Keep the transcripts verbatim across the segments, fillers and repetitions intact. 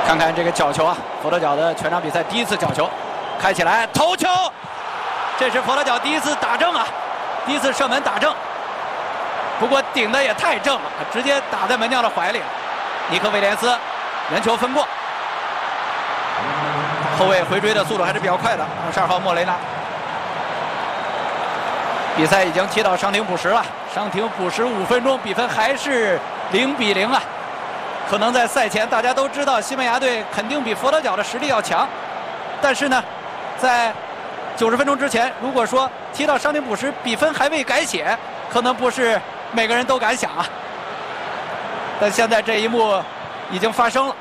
看看这个角球啊，佛罗角的全场比赛第一次角球，开起来头球，这是佛罗角第一次打正啊，第一次射门打正。不过顶的也太正了，直接打在门将的怀里了。尼克威廉斯人球分过，后卫回追的速度还是比较快的。二十二号莫雷纳。比赛已经踢到伤停补时了，伤停补时五分钟，比分还是零比零啊。可能在赛前大家都知道西班牙队肯定比佛罗角的实力要强，但是呢，在九十分钟之前，如果说踢到伤停补时，比分还未改写，可能不是每个人都敢想啊。但现在这一幕已经发生了。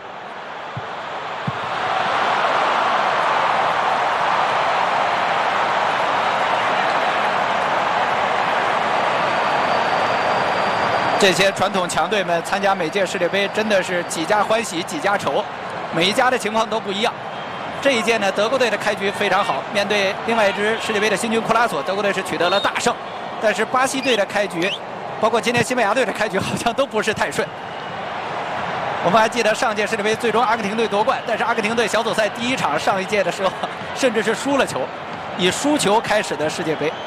这些传统强队们参加每届世界杯，真的是几家欢喜几家愁，每一家的情况都不一样。这一届呢，德国队的开局非常好，面对另外一支世界杯的新军库拉索，德国队是取得了大胜。但是巴西队的开局，包括今天西班牙队的开局，好像都不是太顺。我们还记得上届世界杯最终阿根廷队夺冠，但是阿根廷队小组赛第一场上一届的时候，甚至是输了球，以输球开始的世界杯。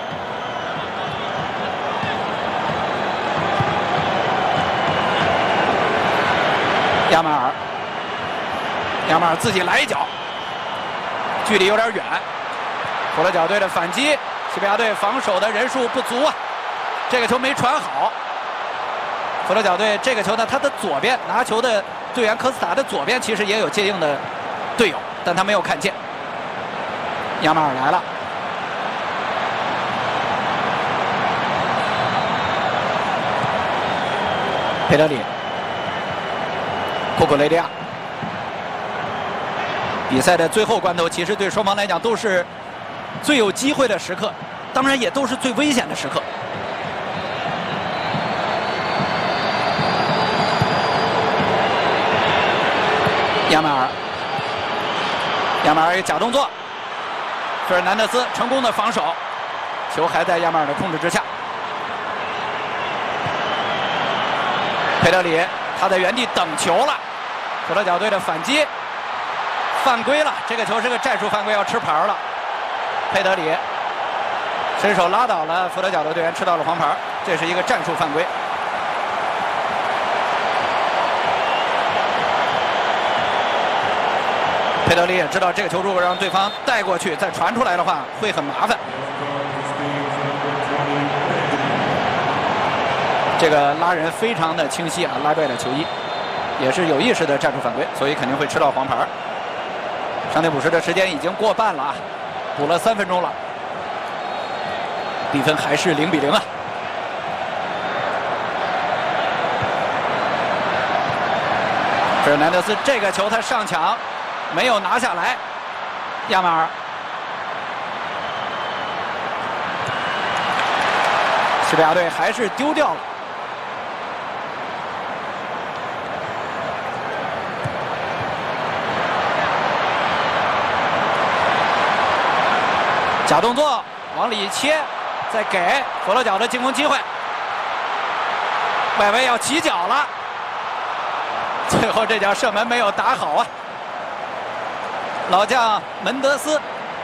亚马尔，亚马尔自己来一脚，距离有点远。佛罗角队的反击，西班牙队防守的人数不足啊，这个球没传好。佛罗角队这个球呢，他的左边拿球的队员科斯塔的左边其实也有接应的队友，但他没有看见。亚马尔来了，佩德里。库库雷利亚，比赛的最后关头，其实对双方来讲都是最有机会的时刻，当然也都是最危险的时刻。亚马尔，亚马尔一个假动作，费尔南德斯成功的防守，球还在亚马尔的控制之下。佩德里，他在原地等球了。佛罗角队的反击，犯规了，这个球是个战术犯规，要吃牌了。佩德里伸手拉倒了佛罗角的队员，吃到了黄牌，这是一个战术犯规。佩德里也知道这个球如果让对方带过去，再传出来的话会很麻烦。这个拉人非常的清晰啊，拉拽了球衣。也是有意识的战术犯规，所以肯定会吃到黄牌。伤停补时的时间已经过半了啊，补了三分钟了，比分还是零比零啊。费尔南德斯这个球他上抢没有拿下来，亚马尔。西班牙队还是丢掉了。假动作往里切，再给佛罗角的进攻机会。外围要起脚了，最后这脚射门没有打好啊！老将门德斯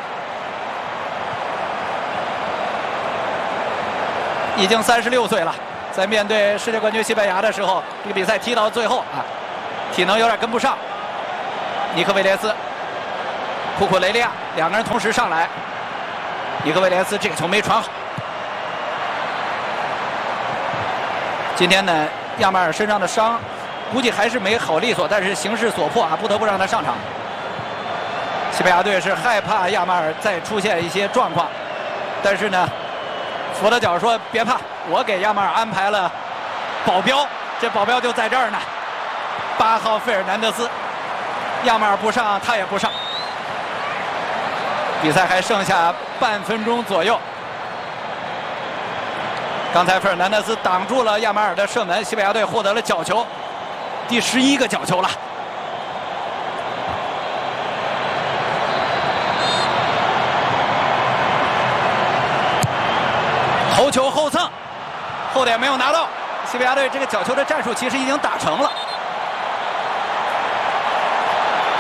已经三十六岁了，在面对世界冠军西班牙的时候，这个比赛踢到最后啊，体能有点跟不上。尼克威廉斯、库库雷利亚两个人同时上来。尼克威廉斯这个球没传好。今天呢，亚马尔身上的伤，估计还是没好利索，但是形势所迫啊，不得不让他上场。西班牙队是害怕亚马尔再出现一些状况，但是呢，佛罗角说别怕，我给亚马尔安排了保镖，这保镖就在这儿呢。八号费尔南德斯，亚马尔不上，他也不上。比赛还剩下半分钟左右。刚才费尔南德斯挡住了亚马尔的射门，西班牙队获得了角球，第十一个角球了。头球后蹭，后点没有拿到。西班牙队这个角球的战术其实已经打成了。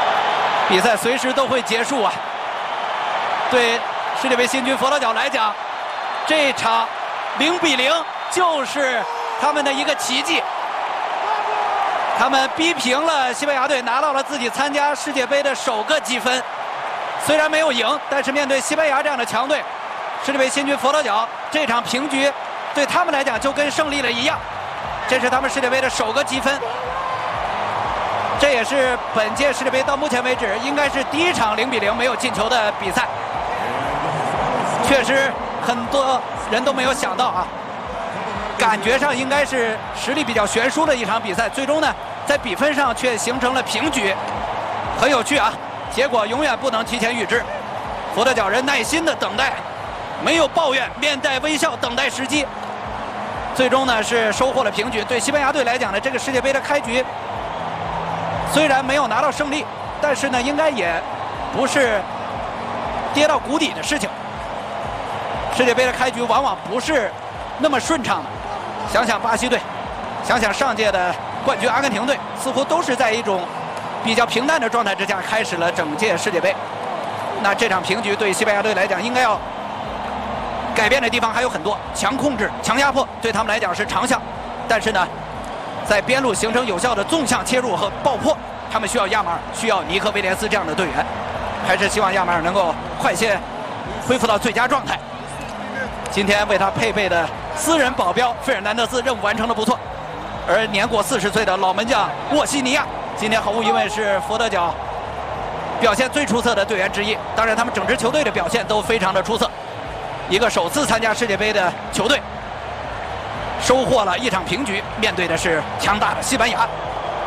比赛随时都会结束啊！对世界杯新军佛罗角来讲，这场零比零就是他们的一个奇迹。他们逼平了西班牙队，拿到了自己参加世界杯的首个积分。虽然没有赢，但是面对西班牙这样的强队，世界杯新军佛罗角这场平局对他们来讲就跟胜利了一样。这是他们世界杯的首个积分。这也是本届世界杯到目前为止应该是第一场零比零没有进球的比赛。确实很多人都没有想到啊，感觉上应该是实力比较悬殊的一场比赛，最终呢在比分上却形成了平局，很有趣啊。结果永远不能提前预知，佛得角人耐心的等待，没有抱怨，面带微笑等待时机，最终呢是收获了平局。对西班牙队来讲呢，这个世界杯的开局虽然没有拿到胜利，但是呢，应该也不是跌到谷底的事情。世界杯的开局往往不是那么顺畅的。想想巴西队，想想上届的冠军阿根廷队，似乎都是在一种比较平淡的状态之下开始了整届世界杯。那这场平局对西班牙队来讲，应该要改变的地方还有很多，强控制、强压迫对他们来讲是长项，但是呢，在边路形成有效的纵向切入和爆破，他们需要亚马尔，需要尼克威廉斯这样的队员，还是希望亚马尔能够快些恢复到最佳状态。今天为他配备的私人保镖费尔南德斯任务完成的不错，而年过四十岁的老门将沃西尼亚，今天毫无疑问是佛得角表现最出色的队员之一。当然，他们整支球队的表现都非常的出色。一个首次参加世界杯的球队，收获了一场平局，面对的是强大的西班牙。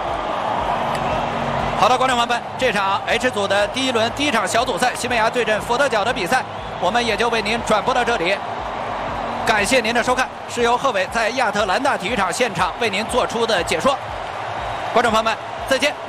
好的，观众朋友们，这场 H 组的第一轮第一场小组赛，西班牙对阵佛得角的比赛，我们也就为您转播到这里。感谢您的收看，是由贺炜在亚特兰大体育场现场为您做出的解说。观众朋友们，再见。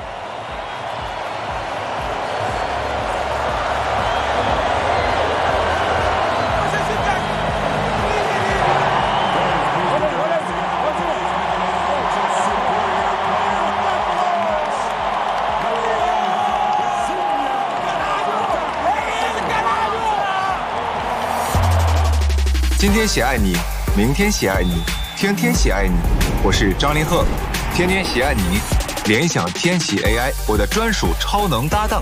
今天喜爱你，明天喜爱你，天天喜爱你。我是张凌赫，天天喜爱你，联想天喜 A I， 我的专属超能搭档。